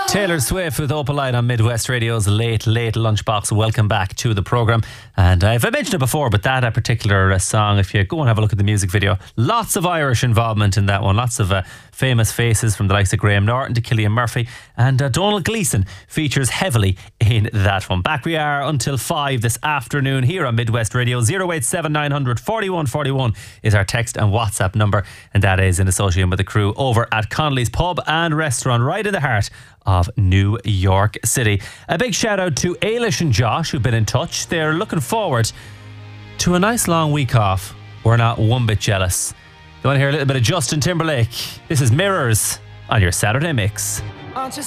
Taylor Swift with Opalite on Midwest Radio's Late Lunchbox. Welcome back to the programme. And I've mentioned it before, but that particular song, if you go and have a look at the music video, lots of Irish involvement in that one. Lots of famous faces from the likes of Graham Norton to Cillian Murphy. And Donald Gleeson features heavily in that one. Back we are until 5 this afternoon here on Midwest Radio. 087 900 4141 is our text and WhatsApp number. And that is in association with the crew over at Connolly's Pub and Restaurant, right in the heart of New York City. A big shout out to Ailish and Josh who've been in touch. They're looking forward to a nice long week off. We're not one bit jealous. You want to hear a little bit of Justin Timberlake? This is Mirrors on your Saturday Mix. Aren't you